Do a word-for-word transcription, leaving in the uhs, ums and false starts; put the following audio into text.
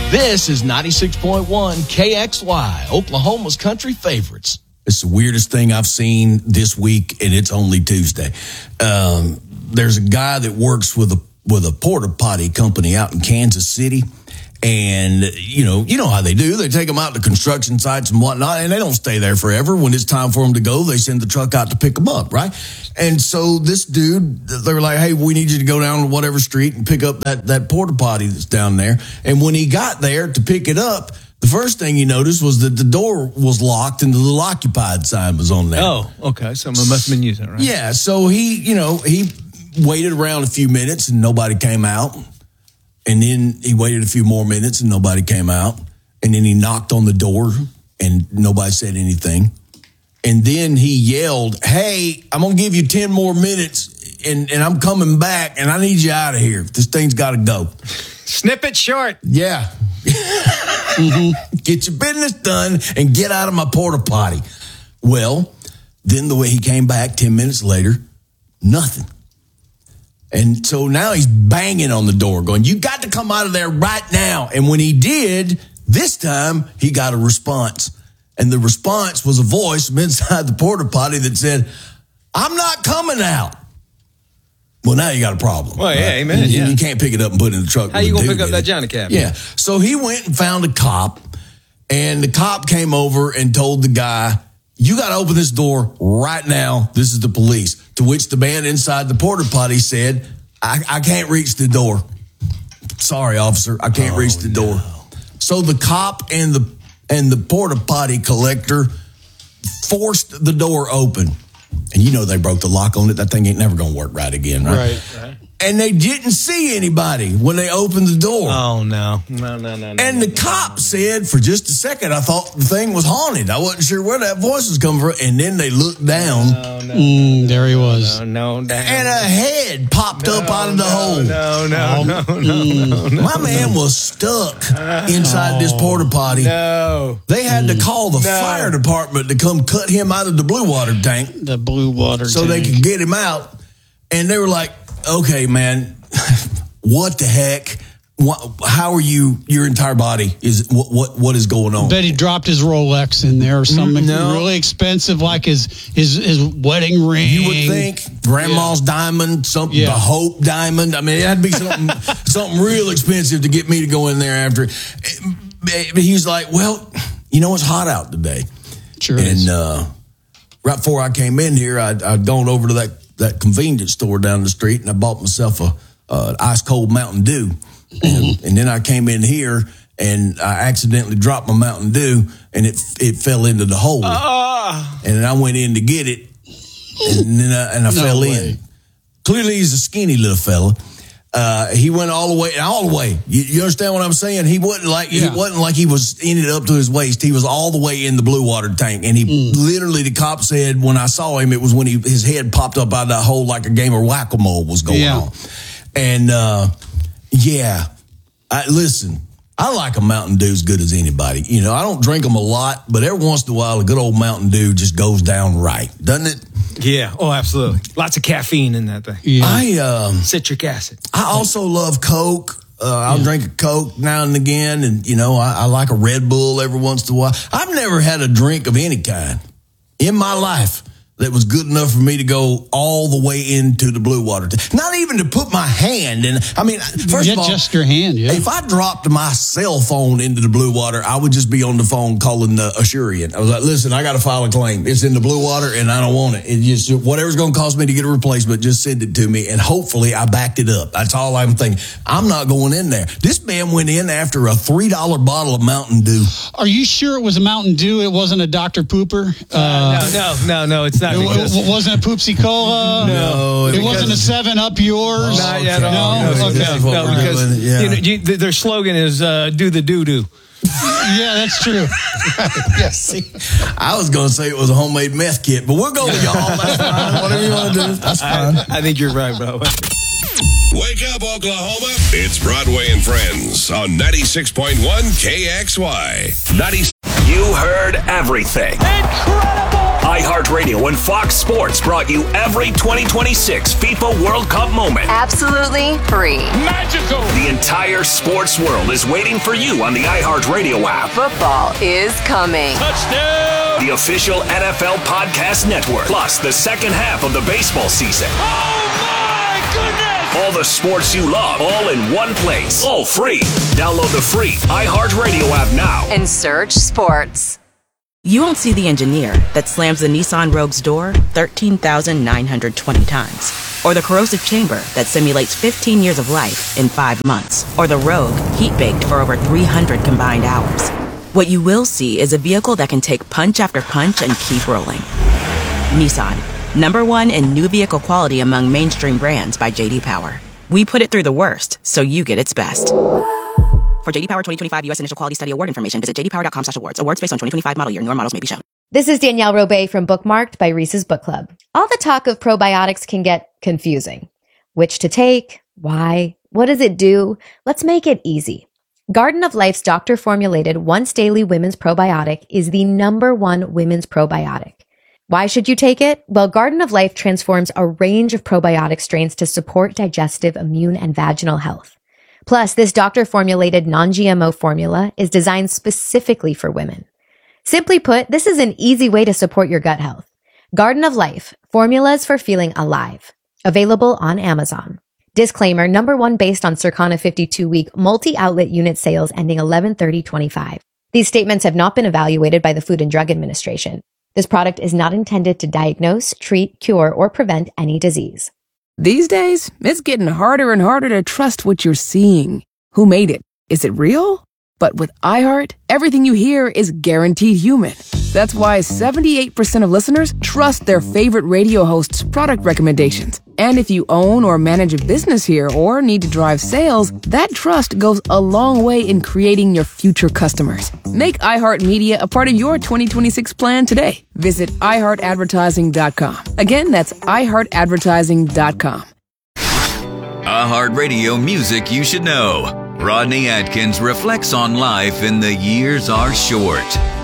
This is ninety-six point one K X Y, Oklahoma's country favorites. It's the weirdest thing I've seen this week, and it's only Tuesday. Um, there's a guy that works with a with a porta potty company out in Kansas City. And, you know, you know how they do. They take them out to construction sites and whatnot, and they don't stay there forever. When it's time for them to go, they send the truck out to pick them up, right? And so this dude, they were like, hey, we need you to go down to whatever street and pick up that, that porta potty that's down there. And when he got there to pick it up, the first thing he noticed was that the door was locked and the little occupied sign was on there. Oh, okay. Someone must have been using it, right? Yeah, so he, you know, he waited around a few minutes and nobody came out. And then he waited a few more minutes and nobody came out. And then he knocked on the door and nobody said anything. And then he yelled, hey, I'm going to give you ten more minutes and, and I'm coming back and I need you out of here. This thing's got to go. Snip it short. Yeah. mm-hmm. Get your business done and get out of my porta potty. Well, then the way he came back ten minutes later, nothing. And so now he's banging on the door going, you got to come out of there right now. And when he did, this time he got a response. And the response was a voice from inside the porta potty that said, I'm not coming out. Well, now you got a problem. Well, yeah, right? amen. You, yeah. you can't pick it up and put it in the truck. How you going to pick up that Johnny Cab? Yeah. So he went and found a cop. And the cop came over and told the guy, you got to open this door right now. This is the police. To which the man inside the porta potty said, I, I can't reach the door. Sorry, officer. I can't oh, reach the door. No. So the cop and the and the porta potty collector forced the door open. And you know they broke the lock on it. That thing ain't never going to work right again, right? Right, right. And they didn't see anybody when they opened the door. Oh, no. No, no, no, no. And no, the no, cop no. said, for just a second, I thought the thing was haunted. I wasn't sure where that voice was coming from. And then they looked down. No, no, mm, no, there he no, was. No, no, no. And a head popped no, up out of the no, hole. No, no, no, oh, no, mm. no, no. My man was stuck inside oh, this porta potty. No. They had mm. to call the no. fire department to come cut him out of the blue water tank. The blue water so tank. they could get him out. And they were like, okay, man, what the heck? What, how are you? Your entire body is what? What, what is going on? Bet he dropped his Rolex in there or something no. really expensive, like his his his wedding ring. You would think grandma's yeah. diamond, something yeah. the Hope diamond. I mean, it had to be something something real expensive to get me to go in there after. He was like, "Well, you know, it's hot out today." Sure. And is. Uh, right before I came in here, I'd, I'd gone over to that that convenience store down the street and I bought myself a. Uh, ice cold Mountain Dew. And, and then I came in here and I accidentally dropped my Mountain Dew and it it fell into the hole. Uh, and then I went in to get it and then I, and I no fell way. in. Clearly he's a skinny little fella. Uh, he went all the way, all the way. You, you understand what I'm saying? He wasn't like yeah. he wasn't like he was in it up to his waist. He was all the way in the blue water tank. And he mm. literally, the cop said, when I saw him, it was when he his head popped up out of that hole like a game of whack-a-mole was going yeah. on. And, uh, yeah, I, listen, I like a Mountain Dew as good as anybody. You know, I don't drink them a lot, but every once in a while, a good old Mountain Dew just goes down right, doesn't it? Yeah. Oh, absolutely. Lots of caffeine in that thing. Yeah. I, um, citric acid. I also love Coke. Uh, I'll yeah. drink a Coke now and again. And, you know, I, I like a Red Bull every once in a while. I've never had a drink of any kind in my life that was good enough for me to go all the way into the blue water. Not even to put my hand in. I mean, first yeah, of all, just your hand. Yeah. If I dropped my cell phone into the blue water, I would just be on the phone calling the Assurant. I was like, listen, I got to file a claim. It's in the blue water and I don't want it. It just, whatever's going to cost me to get a replacement, just send it to me. And hopefully I backed it up. That's all I'm thinking. I'm not going in there. This man went in after a three dollar bottle of Mountain Dew. Are you sure it was a Mountain Dew? It wasn't a Doctor Pooper? Uh, no, no, no, no, it's not. It, it wasn't a Poopsie Cola? No. It wasn't a seven up yours? Not okay. yet. No, no, no, okay. no because yeah. you know, you, their slogan is uh, do the doo-doo. Yeah, that's true. Yes. See, I was going to say it was a homemade meth kit, but we'll go with y'all. That's fine. Whatever you want to do, that's fine. I, I think you're right, bro. Wake up, Oklahoma. It's Broadway and Friends on ninety-six point one K X Y. ninety You heard everything. Incredible. iHeartRadio and Fox Sports brought you every twenty twenty-six FIFA World Cup moment. Absolutely free. Magical! The entire sports world is waiting for you on the iHeartRadio app. Football is coming. Touchdown! The official N F L Podcast Network. Plus the second half of the baseball season. Oh my goodness! All the sports you love, all in one place. All free. Download the free iHeartRadio app now. And search sports. You won't see the engineer that slams the Nissan Rogue's door thirteen thousand nine hundred twenty times. Or the corrosive chamber that simulates fifteen years of life in five months. Or the Rogue heat-baked for over three hundred combined hours. What you will see is a vehicle that can take punch after punch and keep rolling. Nissan, number one in new vehicle quality among mainstream brands by J D Power. We put it through the worst, so you get its best. For J D Power twenty twenty-five U S Initial Quality Study Award information, visit j d power dot com slash awards. Awards based on twenty twenty-five model year. Newer models may be shown. This is Danielle Robay from Bookmarked by Reese's Book Club. All the talk of probiotics can get confusing. Which to take? Why? What does it do? Let's make it easy. Garden of Life's doctor-formulated once-daily women's probiotic is the number one women's probiotic. Why should you take it? Well, Garden of Life transforms a range of probiotic strains to support digestive, immune, and vaginal health. Plus, this doctor-formulated non-G M O formula is designed specifically for women. Simply put, this is an easy way to support your gut health. Garden of Life, formulas for feeling alive. Available on Amazon. Disclaimer, number one based on Circana fifty-two week multi-outlet unit sales ending eleven thirty twenty-five. These statements have not been evaluated by the Food and Drug Administration. This product is not intended to diagnose, treat, cure, or prevent any disease. These days, it's getting harder and harder to trust what you're seeing. Who made it? Is it real? But with iHeart, everything you hear is guaranteed human. That's why seventy-eight percent of listeners trust their favorite radio host's product recommendations. And if you own or manage a business here or need to drive sales, that trust goes a long way in creating your future customers. Make iHeartMedia a part of your twenty twenty-six plan today. Visit i heart advertising dot com. Again, that's i heart advertising dot com. iHeartRadio music you should know. Rodney Atkins reflects on life in The Years Are Short.